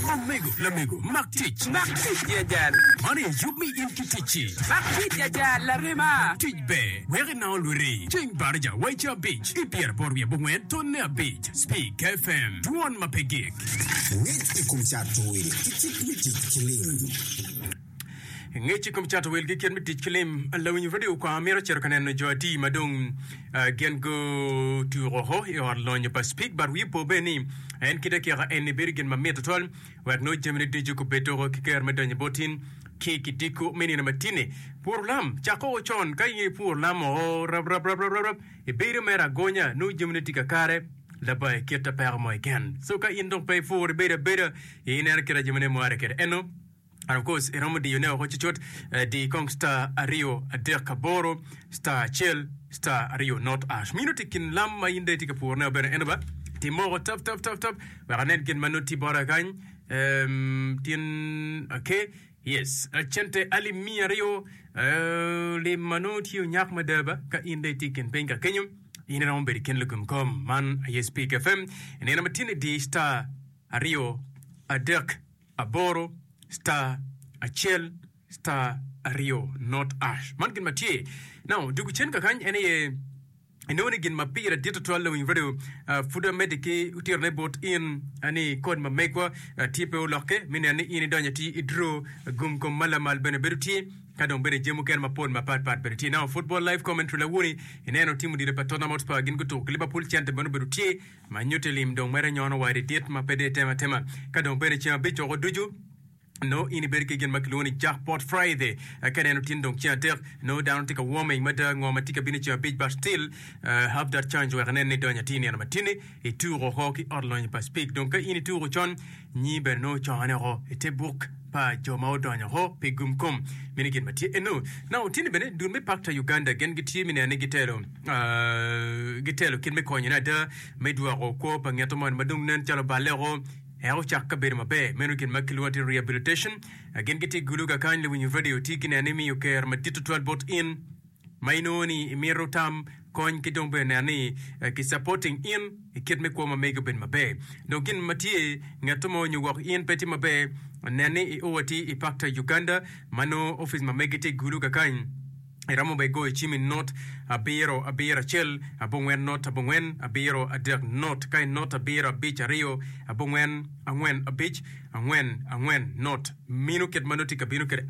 Lamigo, Maktich Yajan. Money, you me in Kitichi. Maktit Yajan, La Rima. Teach Bay, where now Luri, Ching Barja, White Your Beach, Ipier Borbia Bungwen, Tonia Beach, Speak FM, Duan Mapegik. Ngechi kumchato wel giken mi tiklim lawin radio kwa mero cherkanen joti madung gen go tu roho e or lonyo pa speak but we po beni en kita kira en bergen ma metotol wa no jemni de juko beto ki ker medanya botin ki kitiko meni na matine pour lam chako chon kay pour lam o rab e bere mera gonya no jemni tikakare la bay keta per mo again so ka indong pay for bere in er kira jemni mo are kere eno. And of course, Ramadi, you know, Hochichot, the Kong Star Rio, Adir Kaboro, Star Chel, Star Rio, not Ash. Minuti kin lamma in the Tikapur, now better enaba. Timoro, top. Where I get Manuti Boragan, Tin, okay, yes, a Chente Ali Mia Rio, Le Manuti, Nyak Madeba, Ka in the Tikin Penka Kenyum, in an ombed can look come, man, I speak FM, and in a matini di Star Rio, Adirk, Aboro, Star Achel, Star Rio, not Ash. Mankin Matie. Now, do we change any gin mapira dito twala wing radio fuda medike utirne bot in ani kod ma megwa tipe loke mini ani ini donya ti idro gum kom malamal bene beruti kadon bene jemu ken ma pon ma pat beruti. Now football live commentary la woni ineno timu di patona mot pa gin guto Liverpool chante bene beruti ma nyote lim dong mere nyono wari diet ma pede tema kadon bene chama bicho duju. No, in Berke gen Macloni Jackpot Friday. I can entertain don't chatter. No down take a warming matter, Ngomatica Binicha Beach, but still have that chance where an any donatini and matini, a two or hockey or line per speak. Don't get any two chon, ni no chanero, a book. Pa Jomao Donya Ho, Pigum Com, Minikin Mati. No, now Tini Bennett, do me pack to Uganda again, get him in a Gitelo, can make on another, Medua or Coop, and Yatoman Madum Nantalo Balero. How Chaka Bermabe, American Maculati Rehabilitation. Again, get a guluga kindly when you're ready to take an enemy you care, Matito 12 bot in. Mainoni, Mirotam, Coin Kidombe Nani, supporting in, a kid me quoma mega ben mabe. No gin Matie, Natomo, you walk in Petty Mabe, Nani, Oati, Ipacta Uganda, Mano, office Mamegate Guluga kind. Ramo by go chimi not a beer chel, a bongwen not a bongwen, a beer a dirk not, kind not a beer a beach a rio, a bongwen, a wen a beach, a wen not. Minuket manutika binuket